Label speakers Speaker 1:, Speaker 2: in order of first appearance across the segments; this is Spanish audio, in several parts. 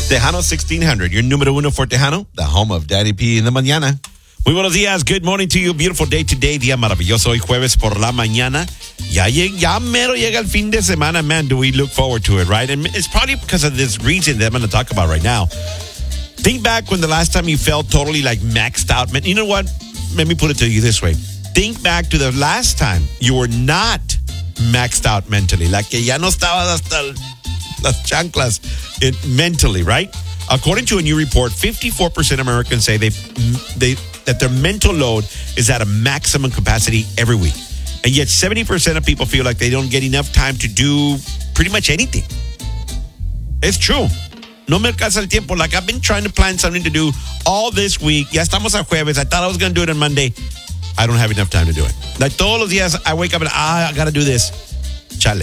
Speaker 1: Tejano 1600, your número uno for Tejano, the home of Daddy P in the mañana. Muy buenos días. Good morning to you. Beautiful day today. Día maravilloso. Hoy jueves por la mañana. Ya mero llega el fin de semana. Man, do we look forward to it, right? And it's probably because of this reason that I'm going to talk about right now. Think back when the last time you felt totally like maxed out. Man, you know what? Let me put it to you this way. Think back to the last time you were not maxed out mentally. Like que ya no estabas hasta las chanclas mentally, right? According to a new report, 54% of Americans say that their mental load is at a maximum capacity every week. And yet 70% of people feel like they don't get enough time to do pretty much anything. It's true. No me alcanza el tiempo. Like I've been trying to plan something to do all this week. Ya estamos a jueves. I thought I was going to do it on Monday. I don't have enough time to do it. Like todos los días I wake up and I got to do this. Chale.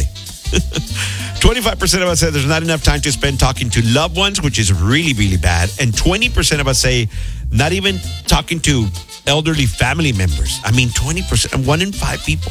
Speaker 1: 25% of us say there's not enough time to spend talking to loved ones, which is really, really bad. And 20% of us say not even talking to elderly family members. I mean, 20%, 1 in 5 people.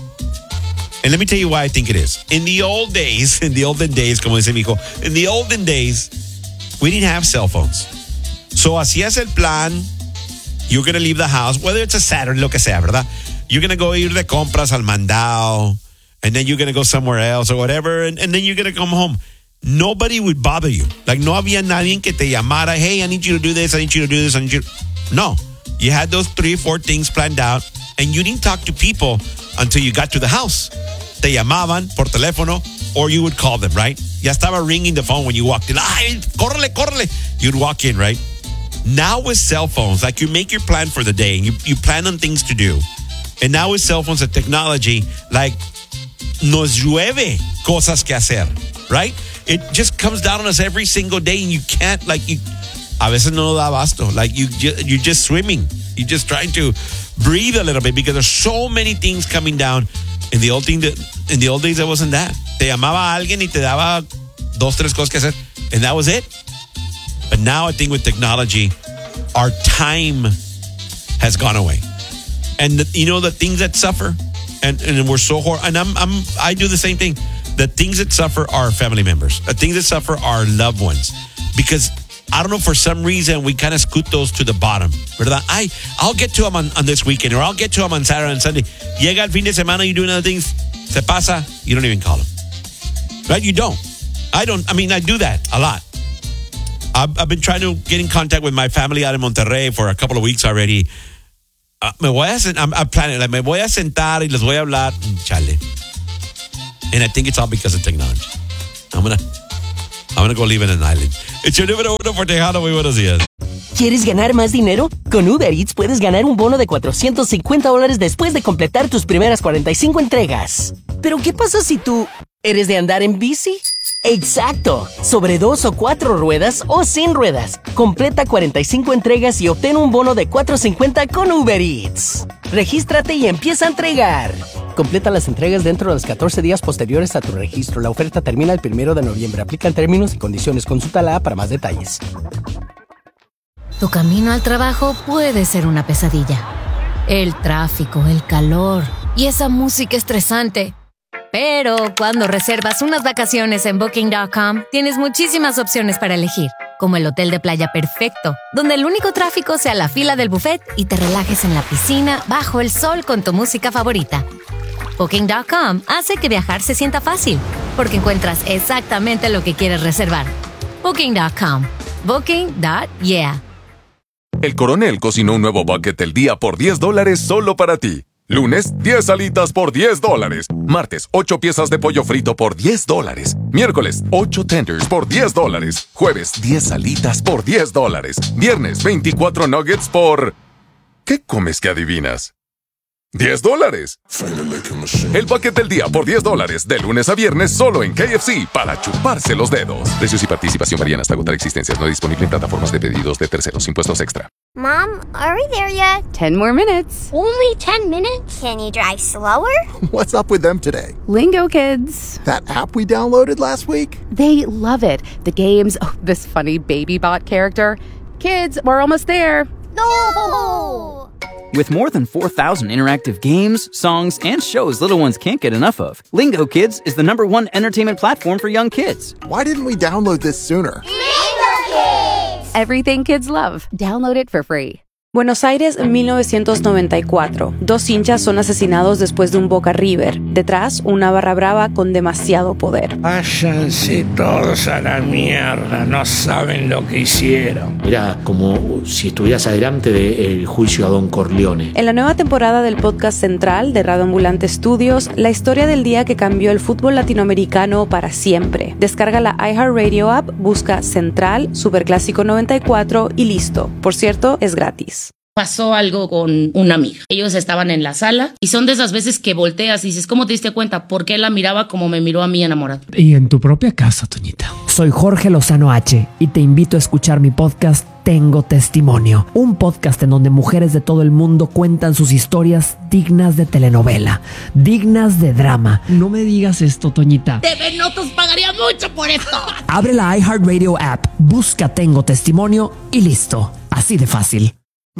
Speaker 1: And let me tell you why I think it is. In the olden days, como dice mi hijo, in the olden days, we didn't have cell phones. So hacías el plan, you're going to leave the house, whether it's a Saturday, lo que sea, ¿verdad? You're going to go ir de compras al mandado, and then you're going to go somewhere else or whatever, and then you're going to come home. Nobody would bother you. Like, no había nadie que te llamara, hey, I need you to do this, I need you to do this, I need you to... No. You had those 3 or 4 things planned out, and you didn't talk to people until you got to the house. Te llamaban por teléfono, or you would call them, right? Ya estaba ringing the phone when you walked in. Ay, córrele. You'd walk in, right? Now with cell phones, like you make your plan for the day, and you plan on things to do. And now with cell phones and technology, like, nos llueve cosas que hacer, right? It just comes down on us every single day, and you can't, like, a veces no da abasto. Like, you're just swimming. You're just trying to breathe a little bit because there's so many things coming down. In the old days, there wasn't that. Te llamaba a alguien y te daba 2, 3 cosas que hacer, and that was it. But now I think with technology, our time has gone away. And the things that suffer, and we're so horrible. And I do the same thing. The things that suffer are family members. The things that suffer are loved ones. Because I don't know, for some reason, we kind of scoot those to the bottom. ¿Verdad? I'll get to them on this weekend, or I'll get to them on Saturday and Sunday. Llega el fin de semana, you do other things. Se pasa, you don't even call them. Right? You don't. I do that a lot. I've been trying to get in contact with my family out in Monterrey for a couple of weeks already. I'm planning, like, me voy a sentar y les voy a hablar. Chale. And I think it's all because of technology. I'm gonna go live in an island. It's your número uno for Tejano. Muy buenos días.
Speaker 2: ¿Quieres ganar más dinero? Con Uber Eats puedes ganar un bono de $450 después de completar tus primeras 45 entregas. Pero ¿qué pasa si tú eres de andar en bici? ¡Exacto! Sobre 2 o 4 ruedas o sin ruedas. Completa 45 entregas y obtén un bono de $450 con Uber Eats. Regístrate y empieza a entregar. Completa las entregas dentro de los 14 días posteriores a tu registro. La oferta termina el 1 de noviembre. Aplican términos y condiciones. Consulta la app para más detalles.
Speaker 3: Tu camino al trabajo puede ser una pesadilla. El tráfico, el calor y esa música estresante. Pero cuando reservas unas vacaciones en Booking.com, tienes muchísimas opciones para elegir, como el hotel de playa perfecto, donde el único tráfico sea la fila del buffet y te relajes en la piscina bajo el sol con tu música favorita. Booking.com hace que viajar se sienta fácil, porque encuentras exactamente lo que quieres reservar. Booking.com. Booking.yeah.
Speaker 4: El Coronel cocinó un nuevo bucket del día por $10 solo para ti. Lunes, 10 alitas por $10. Martes, 8 piezas de pollo frito por $10. Miércoles, 8 tenders por $10. Jueves, 10 alitas por $10. Viernes, 24 nuggets por... ¿Qué comes que adivinas? $10. El bucket del día por $10. De lunes a viernes solo en KFC para chuparse los dedos. Precios y participación varían hasta agotar existencias. No disponible en plataformas de pedidos de terceros. Impuestos extra.
Speaker 5: Mom, are we there yet?
Speaker 6: 10 more minutes.
Speaker 5: Only 10 minutes? Can you drive slower?
Speaker 7: What's up with them today?
Speaker 6: Lingo Kids.
Speaker 7: That app we downloaded last week?
Speaker 6: They love it. The games, this funny baby bot character. Kids, we're almost there.
Speaker 5: No!
Speaker 8: With more than 4,000 interactive games, songs, and shows little ones can't get enough of, Lingo Kids is the #1 entertainment platform for young kids.
Speaker 7: Why didn't we download this sooner?
Speaker 5: Lingo
Speaker 6: everything kids love. Download it for free.
Speaker 9: Buenos Aires, 1994. 2 hinchas son asesinados después de un Boca River. Detrás, una barra brava con demasiado poder.
Speaker 10: Váyanse todos a la mierda, no saben lo que hicieron.
Speaker 11: Era como si estuvieras adelante del juicio a Don Corleone.
Speaker 9: En la nueva temporada del podcast central de Radio Ambulante Studios, la historia del día que cambió el fútbol latinoamericano para siempre. Descarga la iHeartRadio app, busca Central, Superclásico 94 y listo. Por cierto, es gratis.
Speaker 12: Pasó algo con una amiga. Ellos estaban en la sala y son de esas veces que volteas y dices, ¿cómo te diste cuenta? Porque él la miraba como me miró a mí enamorado.
Speaker 13: Y en tu propia casa, Toñita.
Speaker 14: Soy Jorge Lozano H y te invito a escuchar mi podcast Tengo Testimonio, un podcast en donde mujeres de todo el mundo cuentan sus historias dignas de telenovela, dignas de drama.
Speaker 13: No me digas esto, Toñita.
Speaker 12: TV Notas pagaría mucho por esto.
Speaker 14: Abre la iHeartRadio app, busca Tengo Testimonio y listo. Así de fácil.